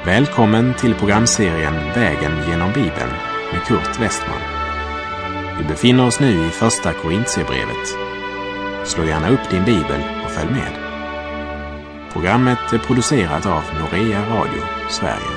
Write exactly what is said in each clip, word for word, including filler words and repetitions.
Välkommen till programserien Vägen genom Bibeln med Kurt Westman. Vi befinner oss nu i första Korintierbrevet. Slå gärna upp din bibel och följ med. Programmet är producerat av Norea Radio, Sverige.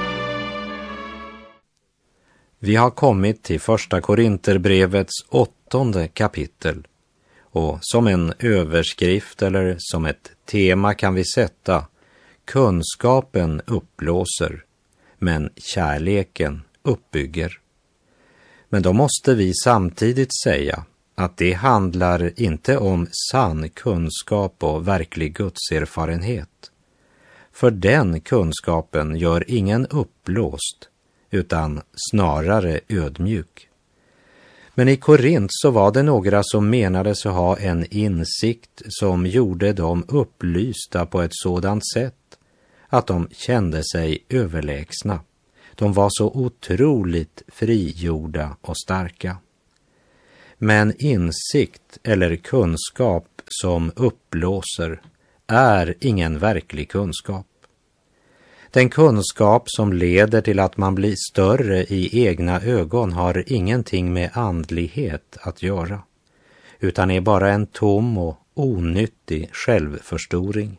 Vi har kommit till första Korinterbrevets åttonde kapitel. Och som en överskrift eller som ett tema kan vi sätta: kunskapen uppblåser, men kärleken uppbygger. Men då måste vi samtidigt säga att det handlar inte om sann kunskap och verklig gudserfarenhet. För den kunskapen gör ingen uppblåst, utan snarare ödmjuk. Men i Korint så var det några som menade sig ha en insikt som gjorde dem upplysta på ett sådant sätt att de kände sig överlägsna. De var så otroligt frigjorda och starka. Men insikt eller kunskap som uppblåser är ingen verklig kunskap. Den kunskap som leder till att man blir större i egna ögon har ingenting med andlighet att göra, utan är bara en tom och onyttig självförstoring.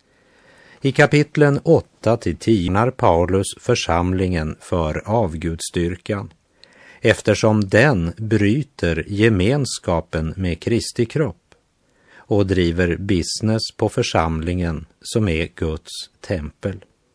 I kapitlen åtta till tio när Paulus församlingen för avgudstyrkan, eftersom den bryter gemenskapen med Kristi kropp och driver business på församlingen som är Guds tempel.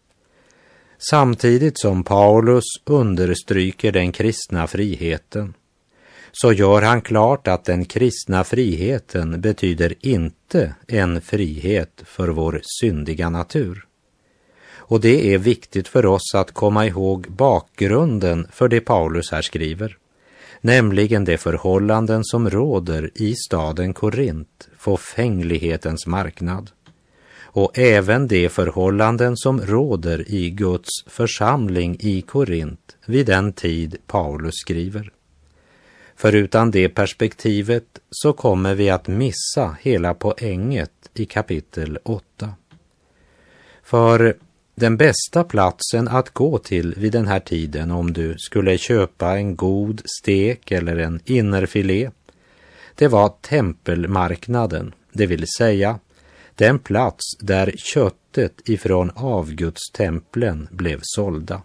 Samtidigt som Paulus understryker den kristna friheten, så gör han klart att den kristna friheten betyder inte en frihet för vår syndiga natur. Och det är viktigt för oss att komma ihåg bakgrunden för det Paulus här skriver, nämligen de förhållanden som råder i staden Korint, fåfänglighetens marknad, och även de förhållanden som råder i Guds församling i Korint vid den tid Paulus skriver. För utan det perspektivet så kommer vi att missa hela poänget i kapitel åtta. För den bästa platsen att gå till vid den här tiden om du skulle köpa en god stek eller en innerfilé, det var tempelmarknaden, det vill säga den plats där köttet ifrån avgudstemplen blev sålda.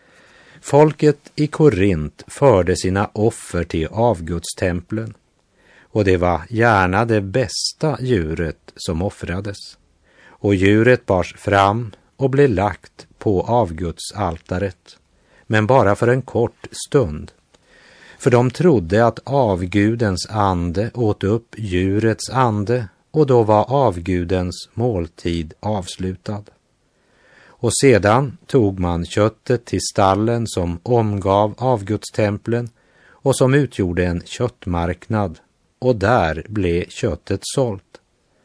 Folket i Korint förde sina offer till avgudstemplen, och det var gärna det bästa djuret som offrades. Och djuret bars fram och blev lagt på avgudsaltaret, men bara för en kort stund. För de trodde att avgudens ande åt upp djurets ande, och då var avgudens måltid avslutad. Och sedan tog man köttet till stallen som omgav avgudstemplen och som utgjorde en köttmarknad, och där blev köttet sålt.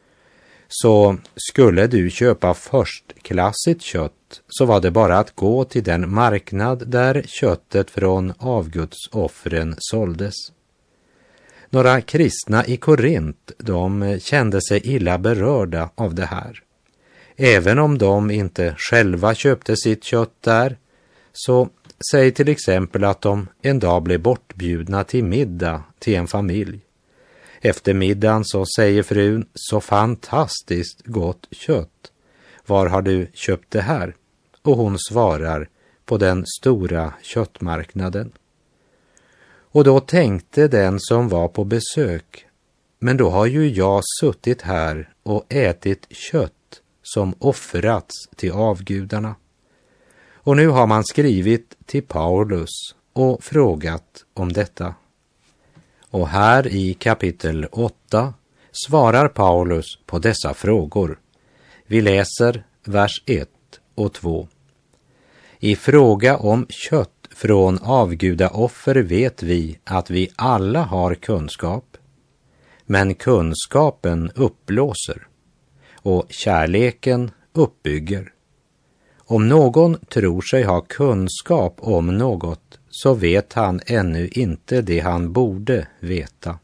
Så skulle du köpa förstklassigt kött så var det bara att gå till den marknad där köttet från avgudsoffren såldes. Några kristna i Korint, de kände sig illa berörda av det här. Även om de inte själva köpte sitt kött där, så säg till exempel att de en dag blev bortbjudna till middag till en familj. Efter middagen så säger frun: så fantastiskt gott kött. Var har du köpt det här? Och hon svarar: på den stora köttmarknaden. Och då tänkte den som var på besök: men då har ju jag suttit här och ätit kött som offrats till avgudarna. Och nu har man skrivit till Paulus och frågat om detta. Och här i kapitel åtta svarar Paulus på dessa frågor. Vi läser vers ett och två. I fråga om kött från avgudaoffer vet vi att vi alla har kunskap, men kunskapen uppblåser och kärleken uppbygger. Om någon tror sig ha kunskap om något, så vet han ännu inte det han borde veta.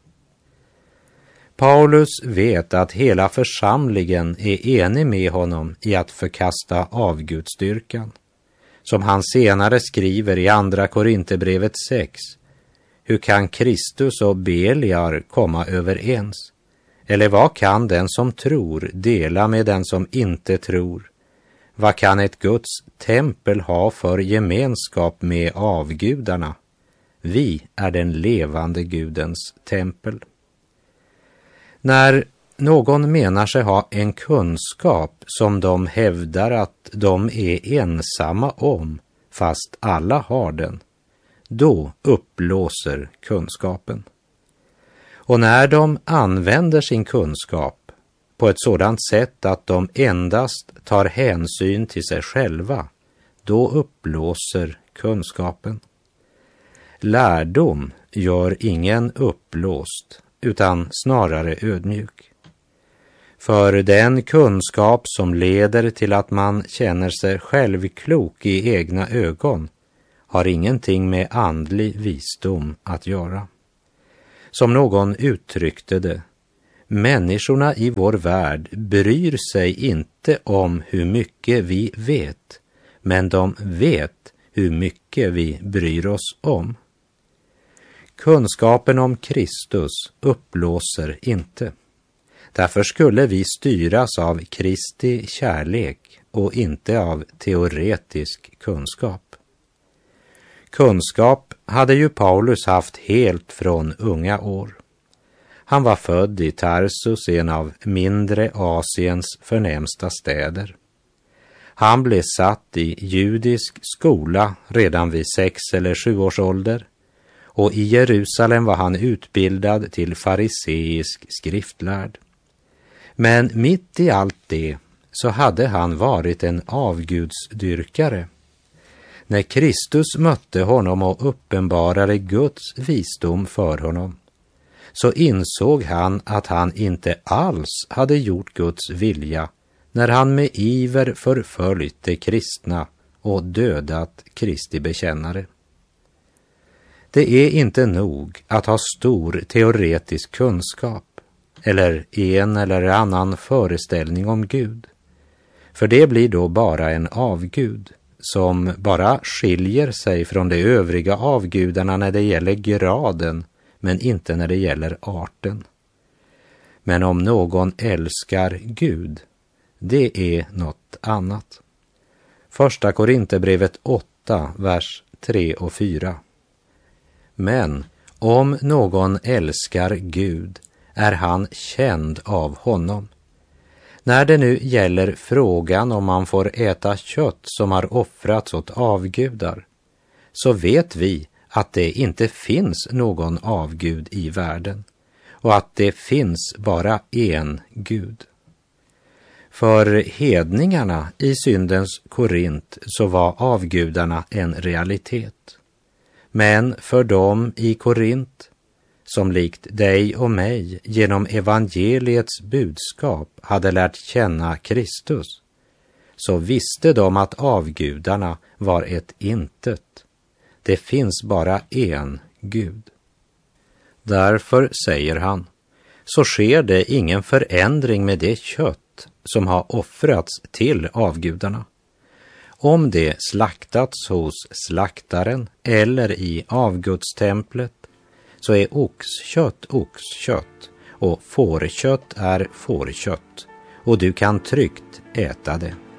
Paulus vet att hela församlingen är enig med honom i att förkasta avgudstyrkan. Som han senare skriver i andra Korinthierbrevet sex. Hur kan Kristus och Beliar komma överens? Eller vad kan den som tror dela med den som inte tror? Vad kan ett Guds tempel ha för gemenskap med avgudarna? Vi är den levande Gudens tempel. När någon menar sig ha en kunskap som de hävdar att de är ensamma om, fast alla har den, då upplåser kunskapen. Och när de använder sin kunskap på ett sådant sätt att de endast tar hänsyn till sig själva, då upplåser kunskapen. Lärdom gör ingen uppblåst, utan snarare ödmjuk. För den kunskap som leder till att man känner sig självklok i egna ögon har ingenting med andlig visdom att göra. Som någon uttryckte det, människorna i vår värld bryr sig inte om hur mycket vi vet, men de vet hur mycket vi bryr oss om. Kunskapen om Kristus upplåser inte. Därför skulle vi styras av Kristi kärlek och inte av teoretisk kunskap. Kunskap hade ju Paulus haft helt från unga år. Han var född i Tarsus, en av mindre Asiens förnämsta städer. Han blev satt i judisk skola redan vid sex eller sju års ålder, och i Jerusalem var han utbildad till fariseisk skriftlärd. Men mitt i allt det så hade han varit en avgudsdyrkare. När Kristus mötte honom och uppenbarade Guds visdom för honom, så insåg han att han inte alls hade gjort Guds vilja när han med iver förföljt de kristna och dödat Kristi bekännare. Det är inte nog att ha stor teoretisk kunskap eller en eller annan föreställning om Gud, för det blir då bara en avgud som bara skiljer sig från de övriga avgudarna när det gäller graden, men inte när det gäller arten. Men om någon älskar Gud, det är något annat. Första Korinthierbrevet åtta, vers tre och fyra. Men om någon älskar Gud är han känd av honom. När det nu gäller frågan om man får äta kött som har offrats åt avgudar, så vet vi att det inte finns någon avgud i världen och att det finns bara en Gud. För hedningarna i syndens Korint så var avgudarna en realitet. Men för dem i Korint, som likt dig och mig genom evangeliets budskap hade lärt känna Kristus, så visste de att avgudarna var ett intet. Det finns bara en Gud. Därför, säger han, så sker det ingen förändring med det kött som har offrats till avgudarna. Om det slaktats hos slaktaren eller i avgudstemplet, så är oxkött oxkött och fårkött är fårkött, och du kan tryggt äta det.